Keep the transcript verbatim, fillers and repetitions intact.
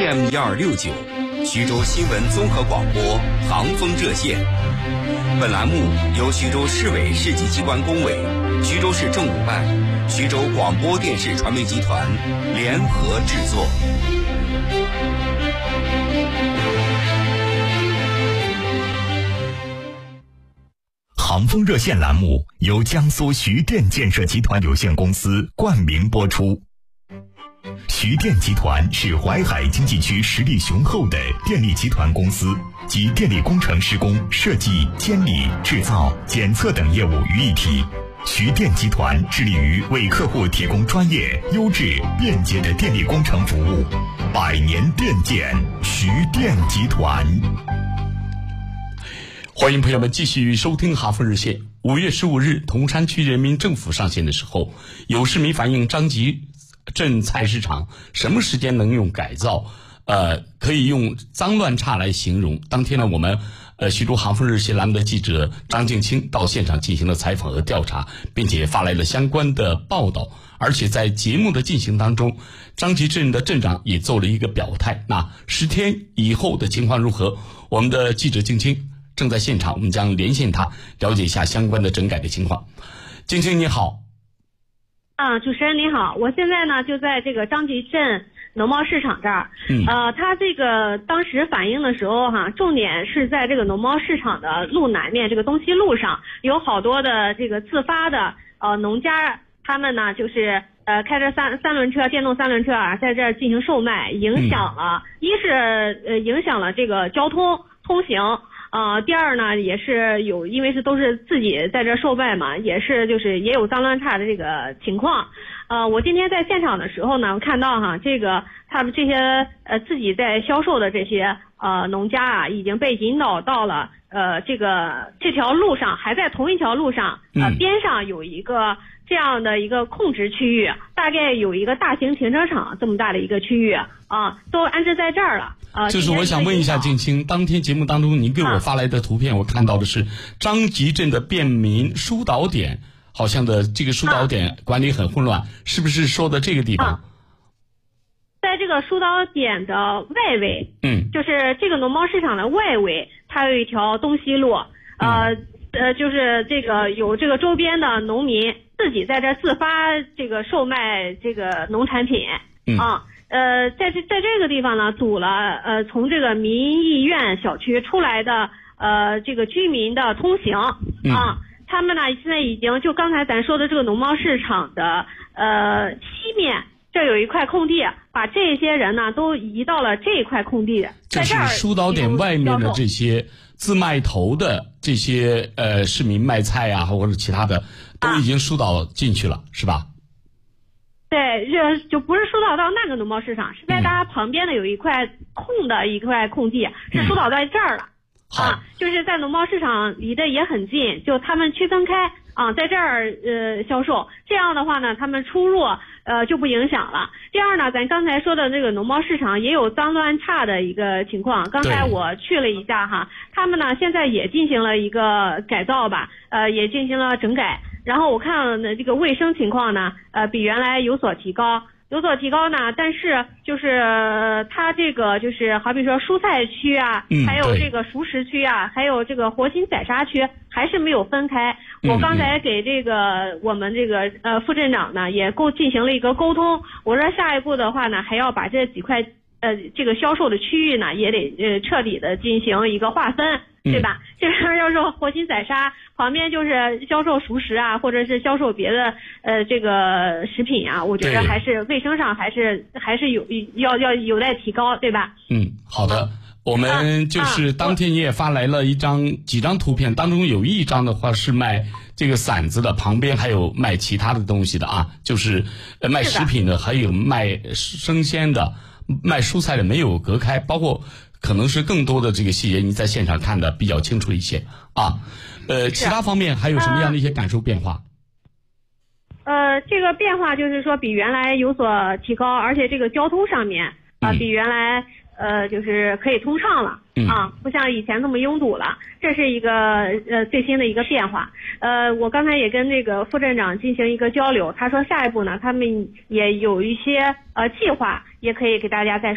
M 一二六九，徐州新闻综合广播航风热线。本栏目由徐州市委市级机关工委、徐州市政务办、徐州广播电视传媒集团联合制作。 航风热线栏目由江苏徐电建设集团有限公司冠名播出。徐电集团是淮海经济区实力雄厚的电力集团公司，集电力工程施工、设计、监理、制造、检测等业务于一体。徐电集团致力于为客户提供专业、优质、便捷的电力工程服务。百年电建，徐电集团。 欢迎朋友们继续收听哈佛日线。五月十五日，铜山区人民政府上线的时候，有市民反映张集镇菜市场什么时间能用改造？呃，可以用脏乱差来形容。当天呢，我们呃徐州航风日线栏目的记者张静清到现场进行了采访和调查，并且发来了相关的报道。而且在节目的进行当中，张集镇的镇长也做了一个表态。那十天以后的情况如何？我们的记者静清正在现场，我们将连线他，了解一下相关的整改的情况。静清你好。 啊，主持人你好，我现在呢就在这个张集镇农贸市场这儿。嗯。呃，他这个当时反映的时候哈，重点是在这个农贸市场的路南面这个东西路上，有好多的这个自发的呃农家，他们呢就是呃开着三三轮车、电动三轮车啊，在这儿进行售卖，影响了，嗯、一是呃影响了这个交通通行。呃，第二呢，也是有，因为是都是自己在这售卖嘛，也是就是也有脏乱差的这个情况。呃，我今天在现场的时候呢，我看到哈，这个他们这些呃自己在销售的这些呃农家啊，已经被引导到了呃这个这条路上，还在同一条路上，呃边上有一个这样的一个控制区域，大概有一个大型停车场这么大的一个区域啊，都安置在这儿了。呃， 就是我想问一下静清，当天节目当中您给我发来的图片，啊、我看到的是张集镇的便民疏导点，好像的这个疏导点管理很混乱，啊、是不是说的这个地方？啊、 在这个疏导点的外围， 嗯， 就是这个农贸市场的外围，它有一条东西路，呃、嗯、呃，就是这个有这个周边的农民自己在这自发这个售卖这个农产品， 嗯啊。呃，在这在这个地方呢，堵了呃从这个民艺院小区出来的呃这个居民的通行啊， 嗯、 他们呢现在已经就刚才咱说的这个农贸市场的呃西面，这有一块空地，把这些人呢都移到了这一块空地，在这儿就是疏导点外面的这些自卖头的这些呃市民卖菜啊或者其他的都已经疏导进去了，啊、是吧？ 对，这就不是疏导到那个农贸市场，是在大家旁边的有一块空的一块空地，嗯、是疏导在这儿了。 好， 啊，就是在农贸市场离得也很近，就他们区分开啊，在这儿呃销售，这样的话呢，他们出入呃就不影响了。第二呢，咱刚才说的这个农贸市场也有脏乱差的一个情况，刚才我去了一下哈，他们呢现在也进行了一个改造吧，呃，也进行了整改。然后我看呢，这个卫生情况呢，呃，比原来有所提高，有所提高呢。但是就是呃它这个就是好比说蔬菜区啊， 嗯、 还有这个熟食区啊，还有这个活禽宰杀区，还是没有分开。 嗯、 我刚才给这个我们这个呃副镇长呢，也沟进行了一个沟通。我说下一步的话呢，还要把这几块呃这个销售的区域呢，也得呃彻底的进行一个划分。对吧？这边要说活禽宰杀，旁边就是销售熟食啊，或者是销售别的呃这个食品啊，我觉得还是卫生上还是还是有要要有待提高，对吧？ 嗯，好的。我们就是当天你也发来了一张、啊、几张图片，当中有一张的话是卖这个馓子的，旁边还有卖其他的东西的啊，就是呃卖食品的，还有卖生鲜的，卖蔬菜的没有隔开，包括。可能是更多的这个细节，你在现场看的比较清楚一些啊。呃，其他方面还有什么样的一些感受变化？ 呃，这个变化就是说比原来有所提高，而且这个交通上面啊、呃，比原来呃就是可以通畅了、嗯、啊，不像以前那么拥堵了。这是一个呃最新的一个变化。呃，我刚才也跟这个副镇长进行一个交流，他说下一步呢，他们也有一些呃计划，也可以给大家再